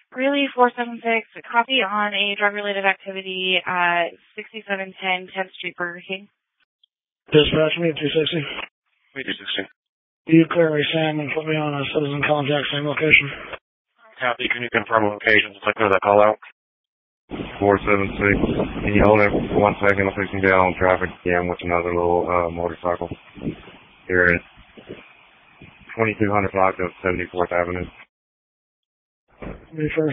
Greeley 476, copy on a drug-related activity at 6710 10th Street, Burger King. Dispatch me at 260. Me 260. You clear a Sam and put me on a citizen contact, same location. Copy, can you confirm location since I clear that call out? 476. Can you hold it for 1 second? I'm fixing to get on traffic again with another little motorcycle. Here at 2200 block of 74th Avenue. Me first.